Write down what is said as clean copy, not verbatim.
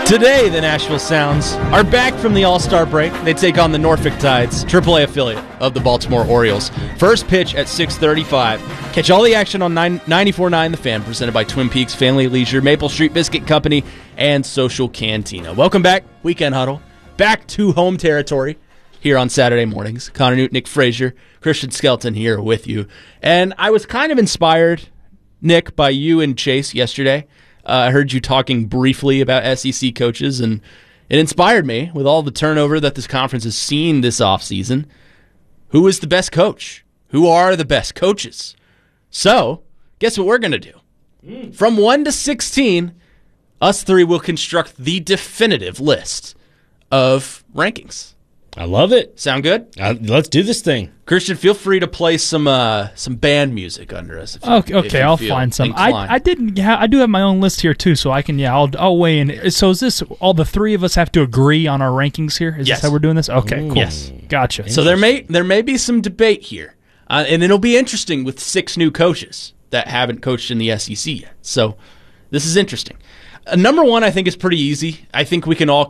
Today, the Nashville Sounds are back from the All-Star break. They take on the Norfolk Tides, AAA affiliate of the Baltimore Orioles. First pitch at 6:35. Catch all the action on 94.9 The Fan, presented by Twin Peaks Family Leisure, Maple Street Biscuit Company, and Social Cantina. Welcome back, Weekend Huddle. Back to home territory here on Saturday mornings. Connor Newt, Nick Frazier, Christian Skelton here with you. And I was kind of inspired, Nick, by you and Chase yesterday. I heard you talking briefly about SEC coaches, and it inspired me with all the turnover that this conference has seen this offseason. Who is the best coach? Who are the best coaches? So, guess what we're going to do? From 1 to 16, us three will construct the definitive list of rankings. I love it. Sound good? Let's do this thing. Christian, feel free to play some band music under us. Okay, I'll find some. I do have my own list here too, so I can. I'll weigh in. So is this all the three of us have to agree on our rankings here? Is Yes. this how we're doing this? Okay, cool. Yes. Gotcha. So there may be some debate here, and it'll be interesting with 6 new coaches that haven't coached in the SEC yet. So this is interesting. Number one, I think, is pretty easy. I think we can all